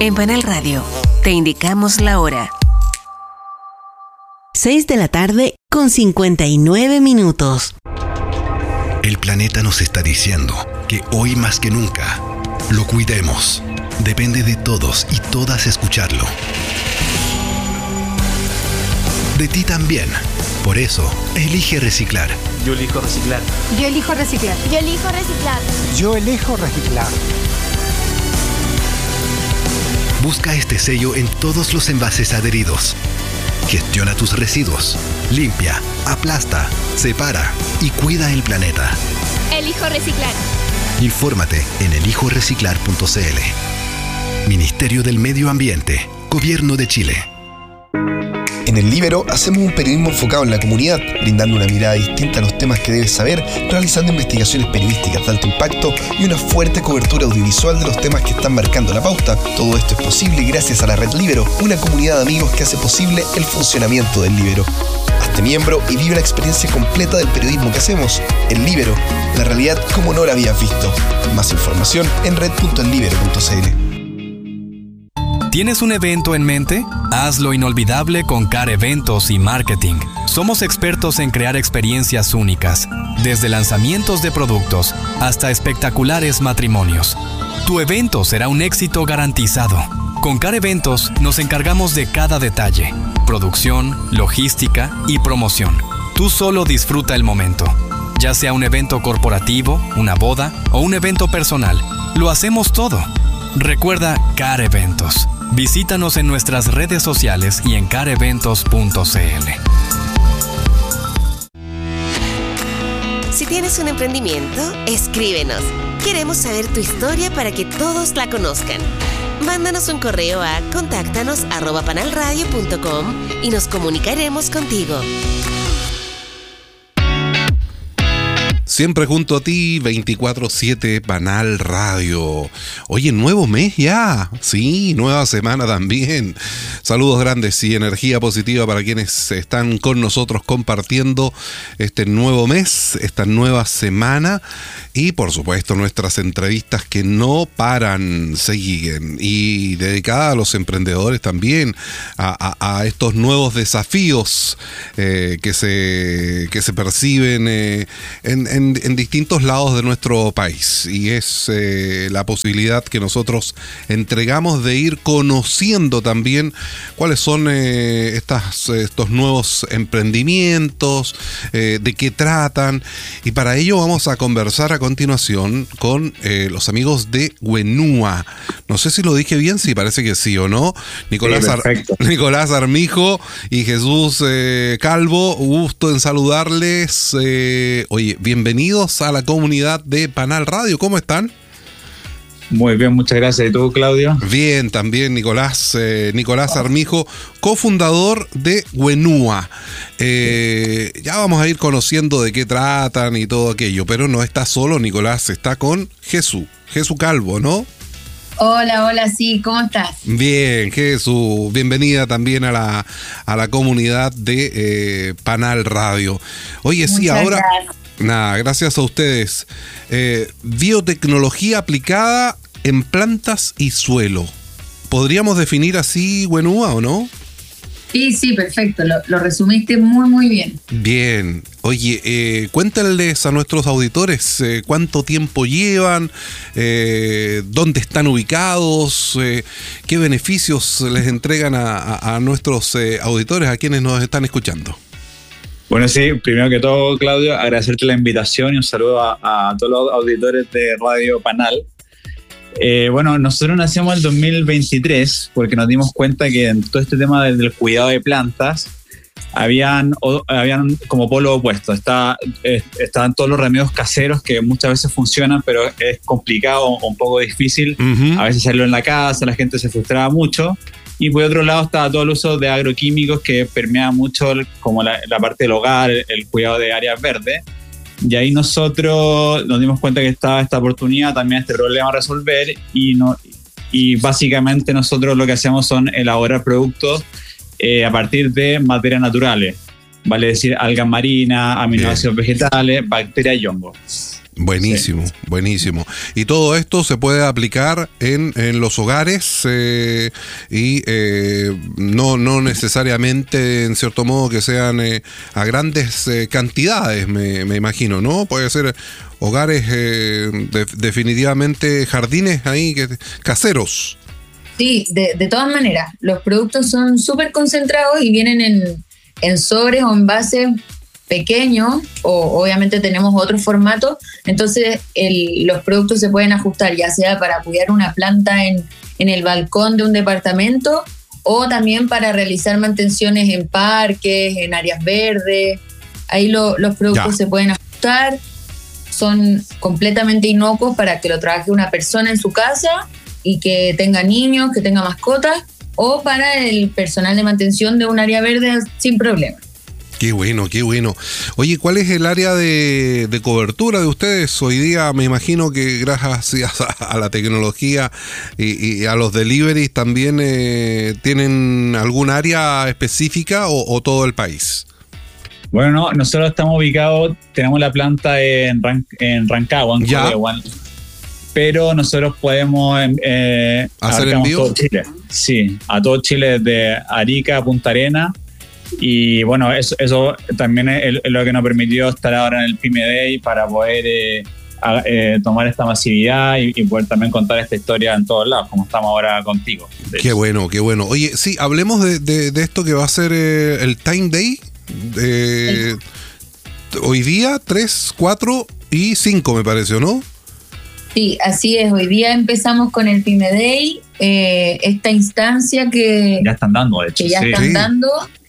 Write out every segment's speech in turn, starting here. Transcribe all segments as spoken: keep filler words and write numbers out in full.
En Panal Radio, te indicamos la hora. seis de la tarde con cincuenta y nueve minutos. El planeta nos está diciendo que hoy más que nunca lo cuidemos. Depende de todos y todas escucharlo. De ti también. Por eso, elige reciclar. Yo elijo reciclar. Yo elijo reciclar. Yo elijo reciclar. Yo elijo reciclar. Busca este sello en todos los envases adheridos. Gestiona tus residuos. Limpia, aplasta, separa y cuida el planeta. Elijo reciclar. Infórmate en elijo reciclar punto c l. Ministerio del Medio Ambiente, Gobierno de Chile. En El Líbero hacemos un periodismo enfocado en la comunidad, brindando una mirada distinta a los temas que debes saber, realizando investigaciones periodísticas de alto impacto y una fuerte cobertura audiovisual de los temas que están marcando la pauta. Todo esto es posible gracias a la Red Líbero, una comunidad de amigos que hace posible el funcionamiento del Líbero. Hazte miembro y vive la experiencia completa del periodismo que hacemos. El Líbero, la realidad como no la habías visto. Más información en red punto el líbero punto c l. ¿Tienes un evento en mente? Hazlo inolvidable con C A R Eventos y Marketing. Somos expertos en crear experiencias únicas, desde lanzamientos de productos hasta espectaculares matrimonios. Tu evento será un éxito garantizado. Con C A R Eventos nos encargamos de cada detalle: producción, logística y promoción. Tú solo disfruta el momento. Ya sea un evento corporativo, una boda o un evento personal, lo hacemos todo. Recuerda C A R Eventos. Visítanos en nuestras redes sociales y en car eventos punto c l. Si tienes un emprendimiento, escríbenos. Queremos saber tu historia para que todos la conozcan. Mándanos un correo a contáctanos arroba panalradio punto com y nos comunicaremos contigo. Siempre junto a ti, veinticuatro siete Panal Radio. Oye, nuevo mes ya. Sí, nueva semana también. Saludos grandes y energía positiva para quienes están con nosotros compartiendo este nuevo mes, esta nueva semana. Y por supuesto nuestras entrevistas que no paran, siguen. Y dedicadas a los emprendedores también, a, a, a estos nuevos desafíos eh, que, se, que se perciben eh, en, en En, en distintos lados de nuestro país, y es eh, la posibilidad que nosotros entregamos de ir conociendo también cuáles son eh, estas, estos nuevos emprendimientos, eh, de qué tratan, y para ello vamos a conversar a continuación con eh, los amigos de Wenúa. No sé si lo dije bien, sí, parece que sí o no. Nicolás, sí, Ar- Nicolás Armijo y Jesús eh, Calvo, gusto en saludarles. Eh, oye, bienvenidos a la comunidad de Panal Radio. ¿Cómo están? Muy bien, muchas gracias. ¿Y tú, Claudio? Bien, también Nicolás, eh, Nicolás Armijo, cofundador de Wenúa. Eh, ya vamos a ir conociendo de qué tratan y todo aquello, pero no está solo Nicolás, está con Jesús, Jesús Calvo, ¿no? Hola, hola, sí, ¿cómo estás? Bien, Jesús, bienvenida también a la, a la comunidad de eh, Panal Radio. Oye, Muchas sí, ahora... Gracias. Nada, gracias a ustedes. Eh, biotecnología aplicada en plantas y suelo. ¿Podríamos definir así Wenúa o no? Sí, sí, perfecto. Lo, lo resumiste muy, muy bien. Bien. Oye, eh, cuéntales a nuestros auditores eh, cuánto tiempo llevan, eh, dónde están ubicados, eh, qué beneficios les entregan a, a, a nuestros eh, auditores, a quienes nos están escuchando. Bueno, sí, primero que todo, Claudio, agradecerte la invitación y un saludo a, a todos los auditores de Radio Panal. Eh, bueno, nosotros nacimos en el dos mil veintitrés porque nos dimos cuenta que en todo este tema del, del cuidado de plantas habían, o, habían como polo opuesto. Está, eh, estaban todos los remedios caseros que muchas veces funcionan, pero es complicado o un poco difícil. Uh-huh. A veces hacerlo en la casa, la gente se frustraba mucho. Y por otro lado estaba todo el uso de agroquímicos que permea mucho el, como la, la parte del hogar, el, el cuidado de áreas verdes. Y ahí nosotros nos dimos cuenta que estaba esta oportunidad, también este problema a resolver, y, no, y básicamente nosotros lo que hacemos son elaborar productos eh, a partir de materias naturales, vale decir algas marinas, aminoácidos vegetales, bacterias y hongos. Buenísimo, sí. buenísimo. Y todo esto se puede aplicar en, en los hogares eh, y eh, no, no necesariamente, en cierto modo, que sean eh, a grandes eh, cantidades, me, me imagino, ¿no? Puede ser hogares, eh, de, definitivamente jardines ahí que, caseros. Sí, de, de todas maneras, los productos son súper concentrados y vienen en, en sobres o envases pequeños, o obviamente tenemos otro formato, entonces el, los productos se pueden ajustar ya sea para cuidar una planta en, en el balcón de un departamento o también para realizar mantenciones en parques, en áreas verdes. Ahí lo, los productos ya. se pueden ajustar, son completamente inocuos para que lo trabaje una persona en su casa y que tenga niños, que tenga mascotas, o para el personal de mantención de un área verde sin problema. Qué bueno, qué bueno. Oye, ¿cuál es el área de, de cobertura de ustedes? Hoy día me imagino que gracias a, a la tecnología y, y a los deliveries también eh, tienen algún área específica o, o todo el país. Bueno, no, nosotros estamos ubicados, tenemos la planta en, Ran, en Rancagua, en Colewan, pero nosotros podemos eh, hacer envío todo Chile. Sí, a todo Chile, desde Arica a Punta Arenas. Y bueno, eso, eso también es lo que nos permitió estar ahora en el Pyme Day para poder eh, a, eh, tomar esta masividad y, y poder también contar esta historia en todos lados, como estamos ahora contigo. Qué bueno, qué bueno. Oye, sí, hablemos de, de, de esto que va a ser eh, el Time Day. Eh, hoy día tres, cuatro y cinco me pareció, ¿no? Sí, así es. Hoy día empezamos con el Pyme Day, eh, esta instancia que ya están dando, de hecho, que ya sí. están Sí. dando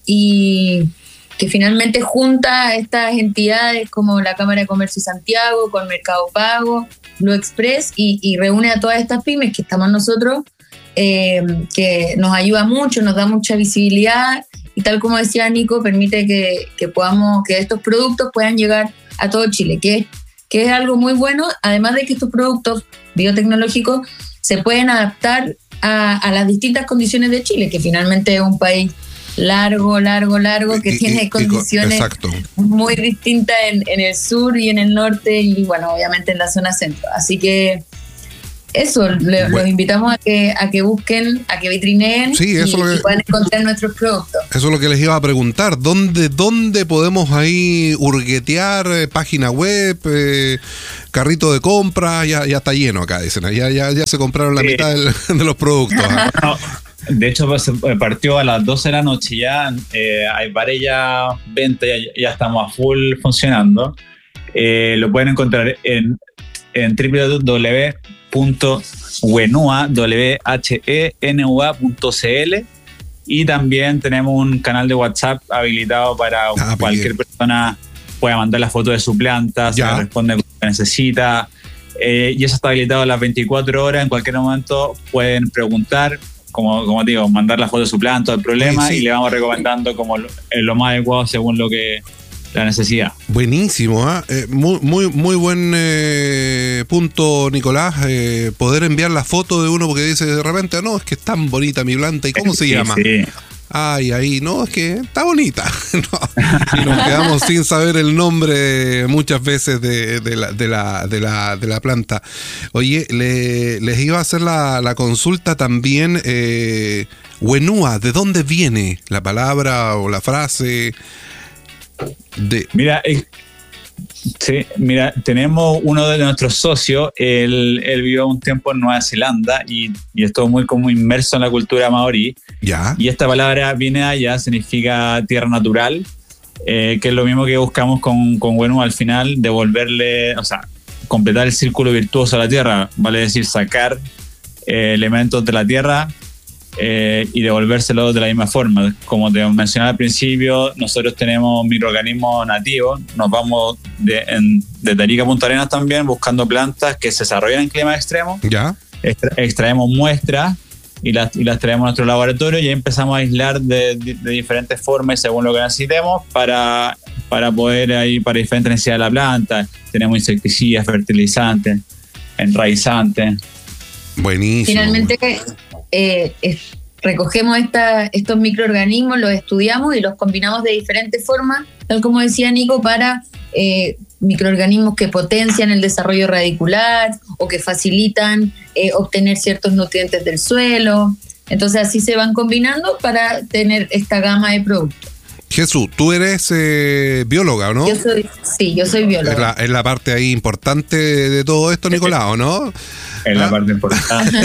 y que finalmente junta a estas entidades como la Cámara de Comercio de Santiago con Mercado Pago, Blue Express y, y reúne a todas estas pymes que estamos nosotros, eh, que nos ayuda mucho, nos da mucha visibilidad y tal como decía Nico, permite que, que podamos, que estos productos puedan llegar a todo Chile, que, que es algo muy bueno, además de que estos productos biotecnológicos se pueden adaptar a, a las distintas condiciones de Chile, que finalmente es un país largo, largo, largo, que y, tiene y, condiciones exacto. muy distintas en, en el sur y en el norte y bueno, obviamente en la zona centro. Así que eso, le, bueno. los invitamos a que a que busquen, a que vitrineen sí, eso y, lo que, y puedan encontrar nuestros productos. Eso es lo que les iba a preguntar. ¿Dónde, dónde podemos ahí hurguetear? Eh, página web, eh, carrito de compra, ya, ya está lleno acá, dicen. Ya, ya, ya se compraron la sí. mitad del, de los productos. No, de hecho, pues, partió a las doce de la noche ya, eh, hay varias ya ventas, ya, ya estamos a full funcionando. Eh, lo pueden encontrar en, en doble u doble u doble u punto wenua punto c l y también tenemos un canal de WhatsApp habilitado para ah, cualquier bien. persona pueda mandar la foto de su planta, ya. se responde lo que necesita, eh, y eso está habilitado a las veinticuatro horas. En cualquier momento pueden preguntar, como, como te digo, mandar la foto de su planta, el problema, sí, sí. y le vamos recomendando como lo, lo más adecuado según lo que la necesidad. Buenísimo, ¿eh? Eh, muy, muy, muy buen eh, punto, Nicolás, eh, poder enviar la foto de uno porque dice de repente, no, es que es tan bonita mi planta, ¿y cómo se sí, llama? Sí. Ay, ahí, no, es que está bonita. No. Y nos quedamos sin saber el nombre muchas veces de, de, la, de, la, de, la, de la planta. Oye, le, les iba a hacer la, la consulta también, eh, Wenua, ¿de dónde viene la palabra o la frase? De... Mira, eh, sí, mira, tenemos uno de nuestros socios, él, él vivió un tiempo en Nueva Zelanda y, y estuvo muy como inmerso en la cultura maorí. Ya. Y esta palabra viene de allá, significa tierra natural, eh, que es lo mismo que buscamos con, con Wenua al final, devolverle, o sea, completar el círculo virtuoso a la tierra, vale decir, sacar eh, elementos de la tierra Eh, y devolvérselo de la misma forma. Como te mencionaba al principio, nosotros tenemos microorganismos nativos, nos vamos de, en, de Arica a Punta Arenas también buscando plantas que se desarrollan en climas extremos. Ya. Extra, extraemos muestras y las, y las traemos a nuestro laboratorio y ahí empezamos a aislar de, de, de diferentes formas según lo que necesitemos para, para poder ir para diferentes necesidades de la planta. Tenemos insecticidas, fertilizantes, enraizantes. Buenísimo. Finalmente eh, es, recogemos esta, estos microorganismos, los estudiamos y los combinamos de diferentes formas, tal como decía Nico, para eh, microorganismos que potencian el desarrollo radicular o que facilitan eh, obtener ciertos nutrientes del suelo. Entonces así se van combinando para tener esta gama de productos. Jesús, tú eres eh, bióloga, ¿no? Yo soy, sí, yo soy bióloga. Es la, es la parte ahí importante de todo esto, Nicolás, ¿no? Es la parte importante.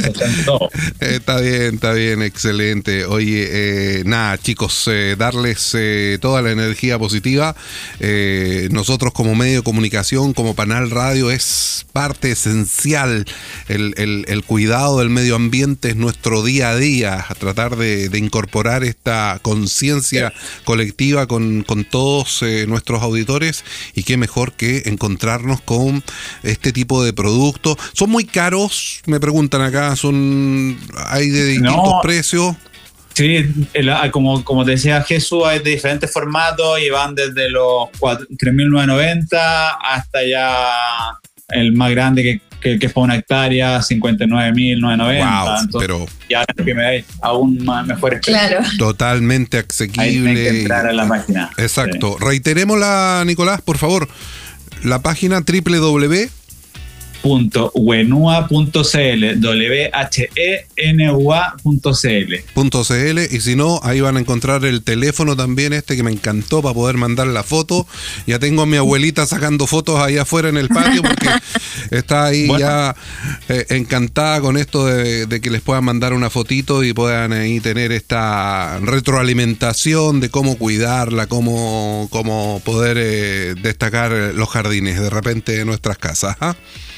Está bien, está bien, excelente. Oye, eh, nada, chicos, eh, darles eh, toda la energía positiva. Eh, nosotros como medio de comunicación, como Panal Radio, es parte esencial. El, el, el cuidado del medio ambiente es nuestro día a día, a tratar de, de incorporar esta conciencia colectiva con, con todos eh, nuestros auditores, y qué mejor que encontrarnos con este tipo de productos. Son muy caros, me preguntan acá, son hay de distintos no, precios. Sí, el, como, como te decía Jesús, hay de diferentes formatos y van desde los tres mil novecientos noventa hasta ya el más grande que, que, que es para una hectárea, cincuenta y nueve mil novecientos noventa. Wow, entonces, pero ya que me dais aún más mejores precios. Claro. Totalmente asequible. Ahí tienen que entrar a la página. Exacto. Sí. Reiterémosla, Nicolás, por favor. La página doble u doble u doble u punto wenua punto c l, w h e n u a punto c l. .cl, y si no, ahí van a encontrar el teléfono también este que me encantó para poder mandar la foto. Ya tengo a mi abuelita sacando fotos ahí afuera en el patio porque está ahí bueno. ya eh, encantada con esto de, de que les puedan mandar una fotito y puedan ahí tener esta retroalimentación de cómo cuidarla, cómo, cómo poder eh, destacar los jardines de repente de nuestras casas. ¿Ah?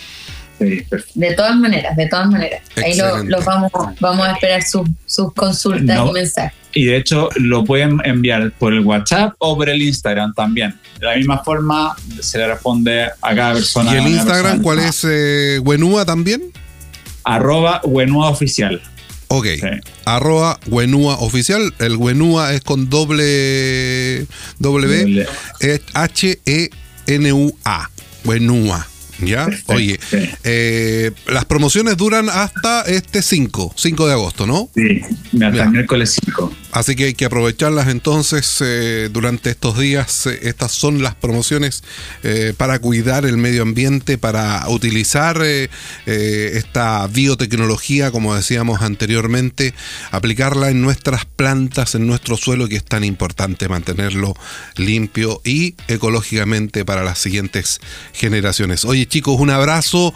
De todas maneras, de todas maneras. Excelente. Ahí los lo vamos, vamos a esperar sus, sus consultas no, y mensajes. Y de hecho lo pueden enviar por el WhatsApp o por el Instagram también. De la misma forma se le responde a cada persona. ¿Y el Instagram persona. cuál es? Eh, ¿Wenua también? Arroba Wenua Oficial. Ok, sí. Arroba Wenua Oficial. El Wenua es con doble W, H E N U A. Wenua. ¿Ya? Perfecto. Oye, sí. eh, las promociones duran hasta este cinco de agosto, ¿no? Sí, hasta el miércoles cinco. Así que hay que aprovecharlas entonces eh, durante estos días. Eh, estas son las promociones eh, para cuidar el medio ambiente, para utilizar eh, eh, esta biotecnología, como decíamos anteriormente, aplicarla en nuestras plantas, en nuestro suelo, que es tan importante mantenerlo limpio y ecológicamente para las siguientes generaciones. Oye, chicos, un abrazo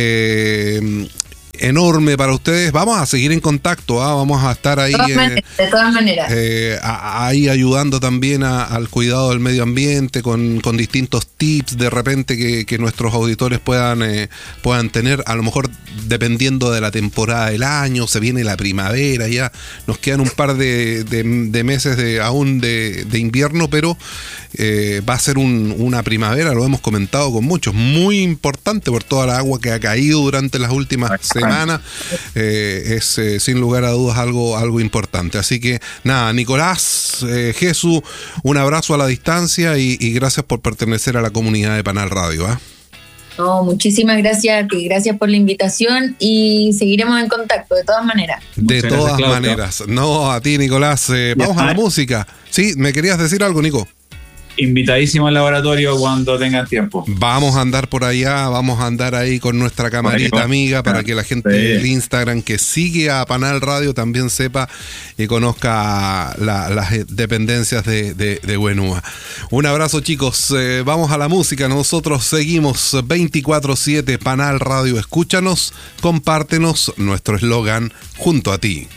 eh, enorme para ustedes. Vamos a seguir en contacto, ¿eh? Vamos a estar ahí de todas maneras, eh, de todas maneras. Eh, a, ahí ayudando también a, al cuidado del medio ambiente con, con distintos tips de repente que, que nuestros auditores puedan, eh, puedan tener, a lo mejor dependiendo de la temporada del año. Se viene la primavera, ya nos quedan un par de, de, de meses de, aún de, de invierno, pero eh, va a ser un, una primavera, lo hemos comentado con muchos, muy importante por toda la agua que ha caído durante las últimas semanas. Semana, eh, es eh, sin lugar a dudas algo, algo importante. Así que nada, Nicolás, eh, Jesús, un abrazo a la distancia y, y gracias por pertenecer a la comunidad de Panal Radio. ¿eh? No, muchísimas gracias a ti, gracias por la invitación y seguiremos en contacto de todas maneras. De Muchas todas gracias, maneras. No, a ti, Nicolás. Eh, vamos a la música. Sí, ¿me querías decir algo, Nico? Invitadísimo al laboratorio cuando tengan tiempo. Vamos a andar por allá, vamos a andar ahí con nuestra camarita amiga para que la gente sí. del Instagram que sigue a Panal Radio también sepa y conozca la, las dependencias de, de, de Wenua. Un abrazo, chicos. Eh, vamos a la música. Nosotros seguimos veinticuatro siete Panal Radio. Escúchanos, compártenos nuestro eslogan junto a ti.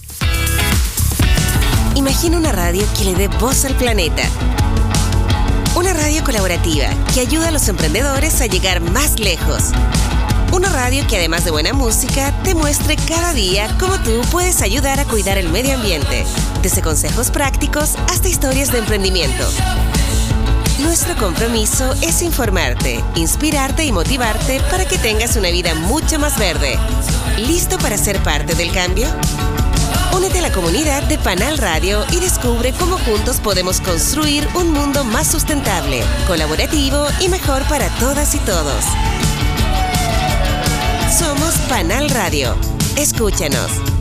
Imagina una radio que le dé voz al planeta. Una radio colaborativa que ayuda a los emprendedores a llegar más lejos. Una radio que además de buena música te muestre cada día cómo tú puedes ayudar a cuidar el medio ambiente, desde consejos prácticos hasta historias de emprendimiento. Nuestro compromiso es informarte, inspirarte y motivarte para que tengas una vida mucho más verde. ¿Listo para ser parte del cambio? Únete a la comunidad de Panal Radio y descubre cómo juntos podemos construir un mundo más sustentable, colaborativo y mejor para todas y todos. Somos Panal Radio. Escúchanos.